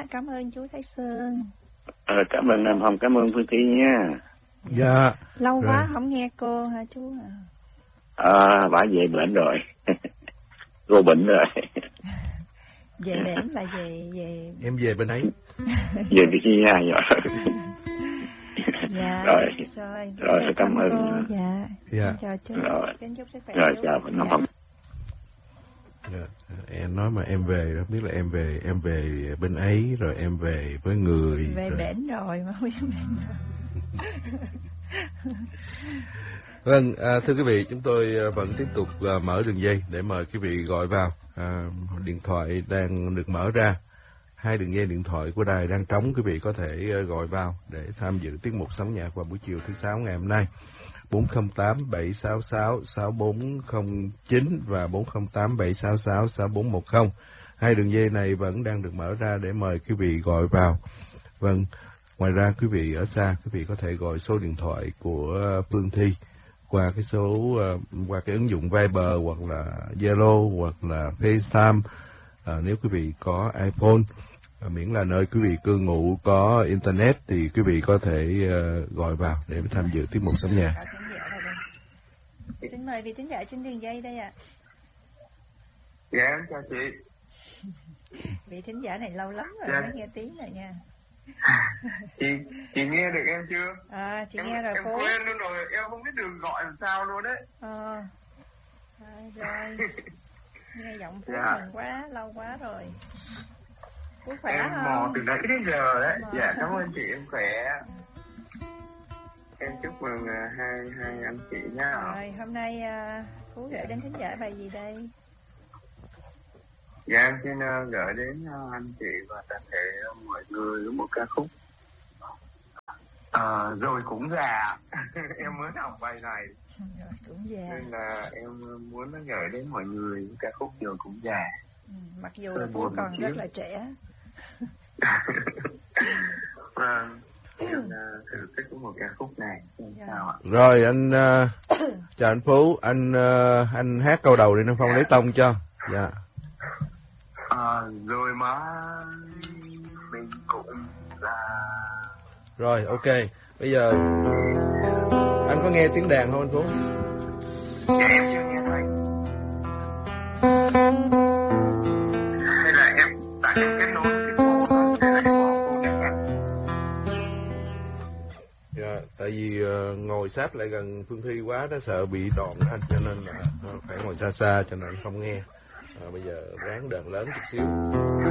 cảm ơn chú Thái Sơn. Cảm ơn em Hồng, cảm ơn Phương Thi nha. Dạ. Lâu rồi. Quá không nghe cô hả chú? Bà về bệnh rồi. Cô bệnh rồi. Về bển là về em về bên ấy. Về đi nha rồi. Dạ. Rồi cảm ơn cô. Dạ. Chào chú. Kính chúc sức khỏe. Rồi chào Phương Hồng. Em nói mà em về, không biết là em về bên ấy rồi em về với người về rồi. Bển rồi mà không biết bển rồi. Vâng, thưa quý vị, chúng tôi vẫn tiếp tục mở đường dây để mời quý vị gọi vào. Điện thoại đang được mở ra, 2 đường dây điện thoại của đài đang trống, quý vị có thể gọi vào để tham dự tiết mục Sống Nhạc vào buổi chiều thứ 6 ngày hôm nay. 408 766 6409 và 408 766 6410. 2 đường dây này vẫn đang được mở ra để mời quý vị gọi vào. Vâng, ngoài ra quý vị ở xa, quý vị có thể gọi số điện thoại của Phương Thi qua cái số qua cái ứng dụng Viber hoặc là Zalo hoặc là FaceTime. Nếu quý vị có iPhone, miễn là nơi quý vị cư ngụ có internet thì quý vị có thể gọi vào để tham dự tiết mục Sống Nhạc. Xin mời vị thính giả trên đường dây đây ạ. Dạ, em chào chị. Vị thính giả này lâu lắm rồi mới nghe tiếng rồi nha. Chị nghe được em chưa? Chị nghe rồi. Em quên luôn rồi, em không biết đường gọi làm sao luôn đấy. Rồi. Nghe giọng Phú mừng quá, lâu quá rồi. Phú khỏe em không? Mò từ nãy đến giờ đấy. Dạ, cảm ơn chị, em khỏe. Em chúc mừng hai anh chị nha. Rồi, hôm nay Phú gửi đến thính giả bài gì đây? Dạ, em xin gửi đến anh chị và toàn thể mọi người một ca khúc Rồi Cũng Già. Em mới học bài này. Rồi Cũng Già. Nên là em muốn gửi đến mọi người ca khúc Rồi Cũng Già. Mặc dù là Phú còn rất là trẻ. Em thử thích một ca khúc này sao ạ? Rồi anh chào anh Phú, anh hát câu đầu đi, nó Phong lấy tông cho. Dạ. Rồi mà mình cũng là. Rồi ok, bây giờ anh có nghe tiếng đàn không anh Phú? Dạ em chưa nghe thấy. Hay là em tại em kết nối cái bộ đó để lại bỏ cô đàn anh. Dạ, tại vì ngồi sát lại gần Phương Thi quá đó, sợ bị đoạn anh, cho nên là phải ngồi xa xa cho nên không nghe. Bây giờ ráng đờn lớn chút xíu.